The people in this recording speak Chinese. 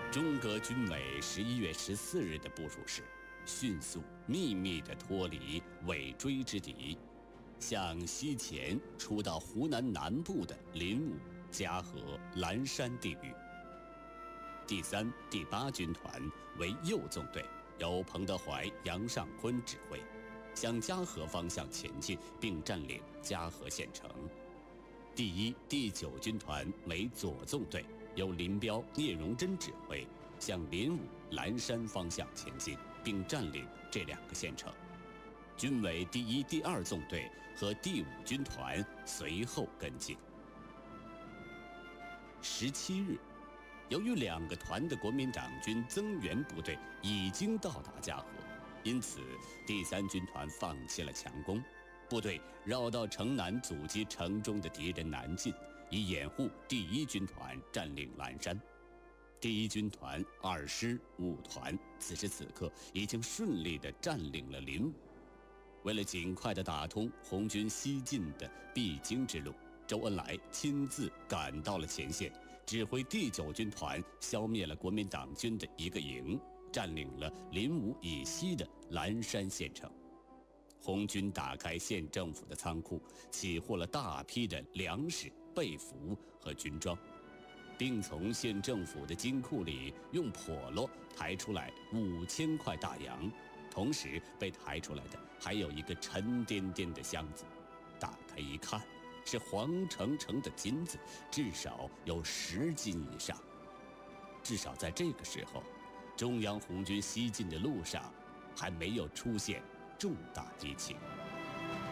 中革军委11月14日的部署是：迅速、秘密地脱离尾追之敌，向西前出到湖南南部的临武、嘉禾、蓝山地域。第3、第8军团为右纵队，由彭德怀、杨尚昆指挥，向嘉禾方向前进，并占领嘉禾县城。第1、第9军团为左纵队，由林彪、聂荣臻指挥，向临武、蓝山方向前进，并占领这2个县城。军委第1、第2纵队和第5军团随后跟进。17日，由于2个团的国民党军增援部队已经到达嘉禾，因此第3军团放弃了强攻，部队绕到城南阻击城中的敌人南进，以掩护第1军团占领蓝山。第1军团2师、5团此时此刻已经顺利地占领了临武。为了尽快地打通红军西进的必经之路，周恩来亲自赶到了前线，指挥第9军团消灭了国民党军的1个营，占领了临武以西的蓝山县城。红军打开县政府的仓库，起获了大批的粮食、被服和军装，并从县政府的金库里用笸箩抬出来5000块大洋，同时被抬出来的还有一个沉甸甸的箱子，打开一看，是黄澄澄的金子，至少有10斤以上。至少在这个时候，中央红军西进的路上还没有出现重大疫情。